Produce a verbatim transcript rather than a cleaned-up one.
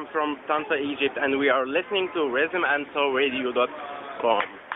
from Tanta, Egypt, and we are listening to rhythm and soul radio dot com.